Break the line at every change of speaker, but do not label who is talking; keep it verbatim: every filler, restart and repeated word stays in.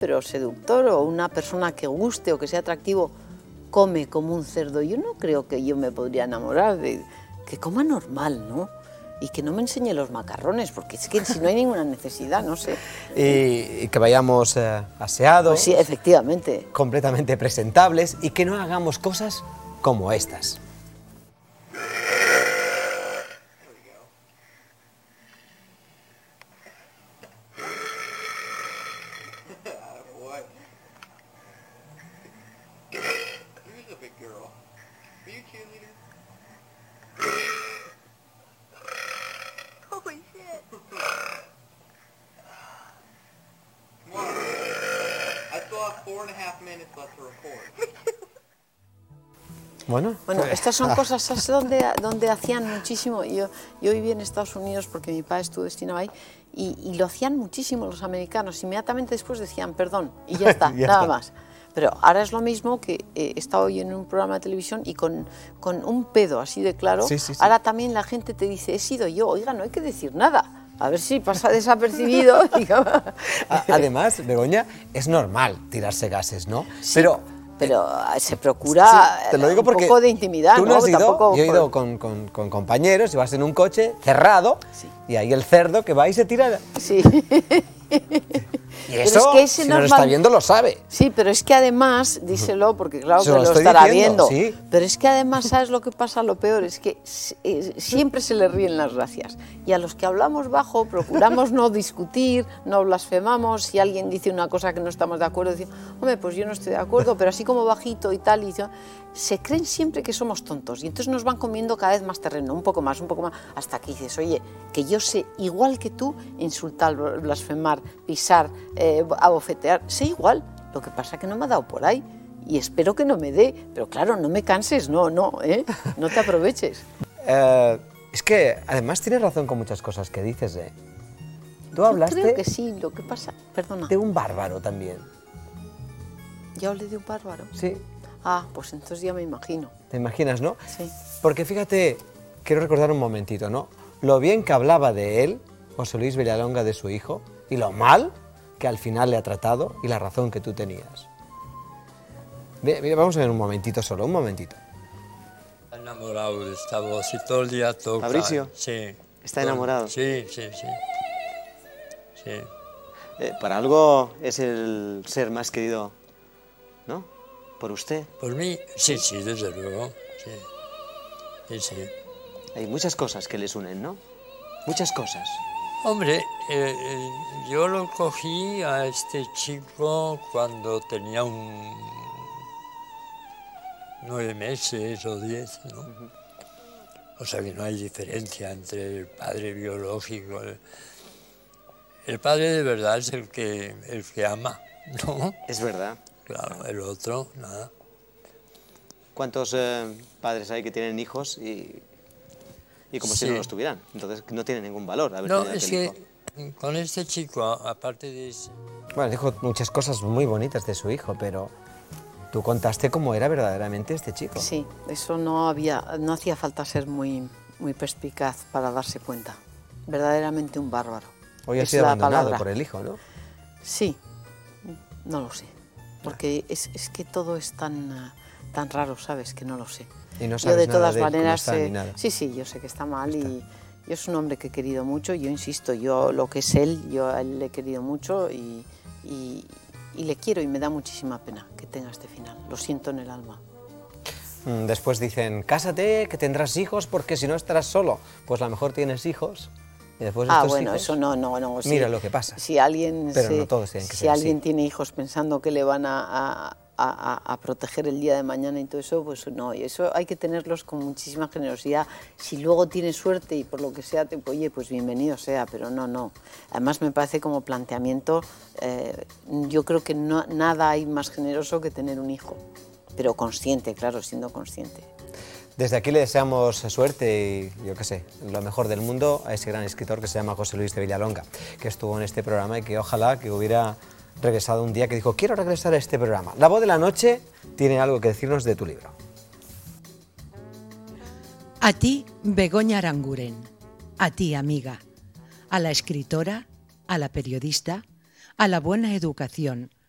pero seductor o una persona que guste o que sea atractivo come como un cerdo. Yo no creo que yo me podría enamorar de que coma normal, ¿no? Y que no me enseñe los macarrones, porque es que si no hay ninguna necesidad, no sé.
Y, y que vayamos eh, aseados.
Pues sí, efectivamente.
Completamente presentables y que no hagamos cosas como estas. Bueno,
bueno, estas son cosas, ¿sabes dónde, donde hacían muchísimo? Yo, yo viví en Estados Unidos porque mi padre estuvo destinado ahí y, y lo hacían muchísimo los americanos. Inmediatamente después decían perdón y ya está,
ya
nada
está.
más. Pero ahora es lo mismo que eh, he estado yo en un programa de televisión y con, con un pedo así de claro,
sí, sí, sí.
Ahora también la gente te dice, he sido yo, oiga, no hay que decir nada. A ver si pasa desapercibido.
Además, Begoña, es normal tirarse gases, ¿no?
Sí,
pero
pero se procura
sí, te lo digo
un
porque
poco de intimidad,
tú
¿no?
no has ido,
Tampoco
yo he ido
por...
con, con, con compañeros y vas en un coche cerrado
sí.
y ahí el cerdo que va y se tira.
Sí.
Y eso,
es que ese
si
normal...
no lo está viendo, lo sabe.
Sí, pero es que además, díselo, porque claro
Se
que
lo
lo,
estoy
estará
diciendo,
viendo,
sí.
pero es que además, ¿sabes lo que pasa? Lo peor es que eh, siempre se le ríen las gracias. Y a los que hablamos bajo, procuramos no discutir, no blasfemamos. Si alguien dice una cosa que no estamos de acuerdo, decimos, hombre, pues yo no estoy de acuerdo, pero así como bajito y tal, y se creen siempre que somos tontos. Y entonces nos van comiendo cada vez más terreno, un poco más, un poco más, hasta que dices, oye, que yo sé, igual que tú, insultar, blasfemar, pisar, eh, abofetear, sé igual. Lo que pasa es que no me ha dado por ahí y espero que no me dé, pero claro, no me canses, no, no, ¿eh? No te aproveches.
Uh, es que además tienes razón con muchas cosas que dices, ¿eh? Tú hablaste...
Yo creo que sí, lo que pasa... Perdona.
De un bárbaro también.
¿Ya hablé de un bárbaro?
Sí.
Ah, pues entonces ya me imagino.
¿Te imaginas, no?
Sí.
Porque fíjate, quiero recordar un momentito, ¿no? Lo bien que hablaba de él, José Luis Villalonga, de su hijo, y lo mal que al final le ha tratado y la razón que tú tenías. Mira, vamos a ver un momentito solo, un momentito.
Está enamorado de esta voz y todo el día toca.
¿Fabricio?
Sí.
¿Está enamorado?
Sí, sí, sí. sí.
Eh, para algo es el ser más querido, ¿no? ¿Por usted?
¿Por mí? Sí, sí, desde luego. Sí, sí. sí.
Hay muchas cosas que les unen, ¿no? Muchas cosas.
Hombre, eh, eh, yo lo cogí a este chico cuando tenía un nueve meses o diez, ¿no? Uh-huh. O sea que no hay diferencia entre el padre biológico. El, el padre de verdad es el que, el que ama, ¿no?
Es verdad.
Claro, el otro, nada.
¿Cuántos eh, padres hay que tienen hijos y... Y como sí. si no los tuvieran, entonces no tiene ningún valor haber
no,
tenido
es que hijo. Con este chico, aparte de eso...
Bueno, dijo muchas cosas muy bonitas de su hijo, pero tú contaste cómo era verdaderamente este chico.
Sí, eso no había, no hacía falta ser muy, muy perspicaz para darse cuenta. Verdaderamente un bárbaro.
Hoy ha sido abandonado por el hijo, ¿no?
Sí, no lo sé, porque es, es que todo es tan, tan raro, ¿sabes? Que no lo sé.
Y no sabes
yo de
nada
todas
de
maneras,
cómo está,
eh,
ni nada.
sí, sí, yo sé que está mal está. y yo es un hombre que he querido mucho, yo insisto, yo lo que es él, yo a él le he querido mucho y, y, y le quiero y me da muchísima pena que tenga este final, lo siento en el alma.
Después dicen, cásate, que tendrás hijos, porque si no estarás solo. Pues a lo mejor tienes hijos y después
ah,
estos
bueno,
hijos,
eso no, no, no.
Mira
si,
lo que pasa.
Si alguien,
Pero
se,
no todos tienen que
si
ser
alguien
así.
tiene hijos pensando que le van a, a A, a, a proteger el día de mañana y todo eso, pues no, y eso hay que tenerlos con muchísima generosidad. Si luego tienes suerte y por lo que sea, te, oye, pues bienvenido sea, pero no, no. Además me parece como planteamiento, eh, yo creo que no, nada hay más generoso que tener un hijo, pero consciente, claro, siendo consciente.
Desde aquí le deseamos suerte y, yo qué sé, lo mejor del mundo a ese gran escritor que se llama José Luis de Villalonga, que estuvo en este programa y que ojalá que hubiera regresado un día, que dijo, quiero regresar a este programa. La Voz de la Noche tiene algo que decirnos de tu libro.
A ti, Begoña Aranguren. A ti, amiga. A la escritora, a la periodista, a la buena educación,